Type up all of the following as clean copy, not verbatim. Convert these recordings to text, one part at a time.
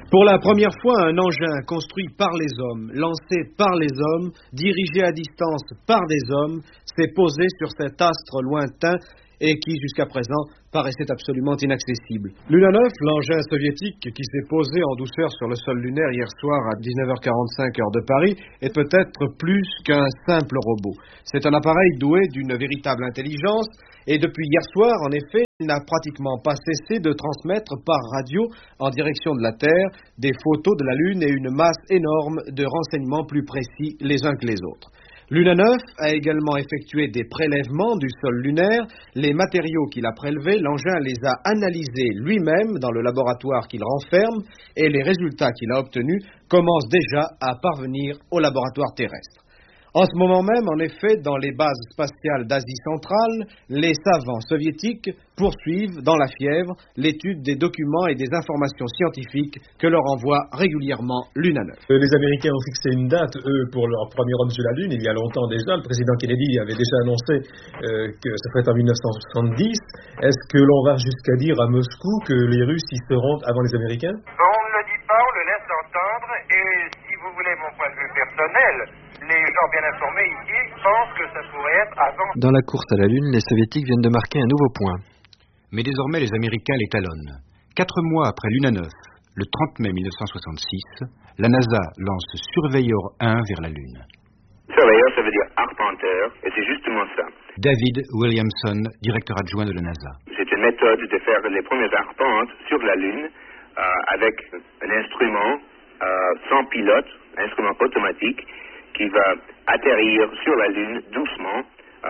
Pour la première fois, un engin construit par les hommes, lancé par les hommes, dirigé à distance par des hommes, s'est posé sur cet astre lointain et qui, jusqu'à présent, paraissait absolument inaccessible. Luna 9, l'engin soviétique qui s'est posé en douceur sur le sol lunaire hier soir à 19h45 heure de Paris, est peut-être plus qu'un simple robot. C'est un appareil doué d'une véritable intelligence et depuis hier soir, en effet, il n'a pratiquement pas cessé de transmettre par radio, en direction de la Terre, des photos de la Lune et une masse énorme de renseignements plus précis les uns que les autres. Luna 9 a également effectué des prélèvements du sol lunaire. Les matériaux qu'il a prélevés, l'engin les a analysés lui-même dans le laboratoire qu'il renferme et les résultats qu'il a obtenus commencent déjà à parvenir au laboratoire terrestre. En ce moment même, en effet, dans les bases spatiales d'Asie centrale, les savants soviétiques poursuivent dans la fièvre l'étude des documents et des informations scientifiques que leur envoie régulièrement Luna 9. Les Américains ont fixé une date, eux, pour leur premier homme sur la Lune, il y a longtemps déjà. Le président Kennedy avait déjà annoncé que ce serait en 1970. Est-ce que l'on va jusqu'à dire à Moscou que les Russes y seront avant les Américains? On ne le dit pas, on le laisse entendre, et si vous voulez mon point de vue personnel, les gens bien informés ici pensent que ça pourrait être avant. Dans la course à la Lune, les Soviétiques viennent de marquer un nouveau point. Mais désormais, les Américains l'étalonnent. 4 mois après Luna 9, le 30 mai 1966, la NASA lance Surveyor 1 vers la Lune. Surveyor, ça veut dire arpenteur, et c'est justement ça. David Williamson, directeur adjoint de la NASA. C'est une méthode de faire les premières arpentes sur la Lune avec un instrument sans pilote, un instrument automatique, qui va atterrir sur la Lune doucement,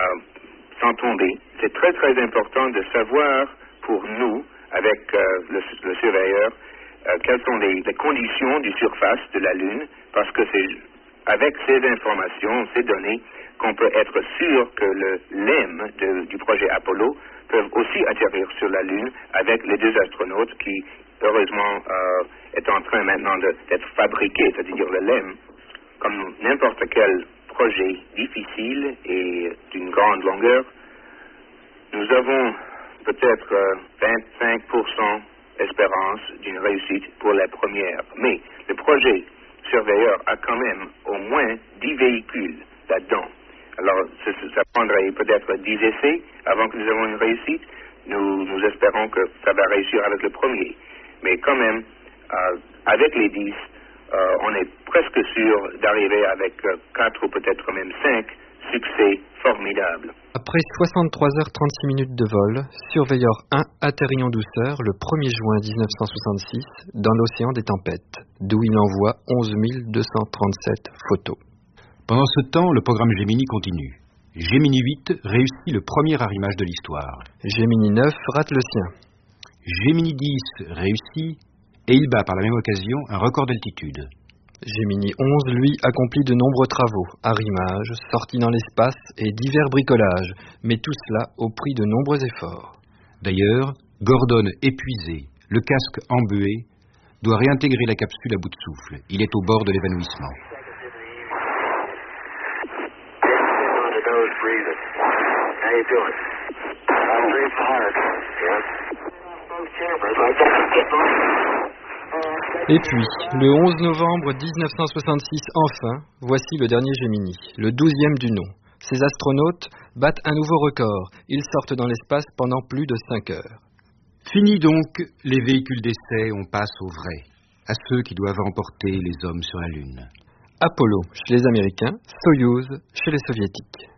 sans tomber. C'est très très important de savoir pour nous, avec le surveilleur, quelles sont les conditions du surface de la Lune, parce que c'est avec ces informations, ces données, qu'on peut être sûr que le LEM du projet Apollo peuvent aussi atterrir sur la Lune avec les 2 astronautes qui, heureusement, est en train maintenant d'être fabriqués, c'est-à-dire le LEM. Comme n'importe quel projet difficile et d'une grande longueur, nous avons peut-être 25% espérance d'une réussite pour la première. Mais le projet Surveyor a quand même au moins 10 véhicules là-dedans. Alors, ça prendrait peut-être 10 essais avant que nous ayons une réussite. Nous espérons que ça va réussir avec le premier. Mais quand même, avec les 10, on est presque sûr d'arriver avec 4 ou peut-être même 5 succès formidables. Après 63h36 de vol, Surveyor 1 atterrit en douceur le 1er juin 1966 dans l'océan des tempêtes, d'où il envoie 11 237 photos. Pendant ce temps, le programme Gemini continue. Gemini 8 réussit le premier arrimage de l'histoire. Gemini 9 rate le sien. Gemini 10 réussit et il bat par la même occasion un record d'altitude. Gemini 11, lui, accomplit de nombreux travaux, arrimages, sorties dans l'espace et divers bricolages, mais tout cela au prix de nombreux efforts. D'ailleurs, Gordon, épuisé, le casque embué, doit réintégrer la capsule à bout de souffle. Il est au bord de l'évanouissement. Et puis, le 11 novembre 1966, enfin, voici le dernier Gemini, le 12e du nom. Ces astronautes battent un nouveau record. Ils sortent dans l'espace pendant plus de 5 heures. Fini donc les véhicules d'essai, on passe au vrai, à ceux qui doivent emporter les hommes sur la Lune. Apollo chez les Américains, Soyouz chez les Soviétiques.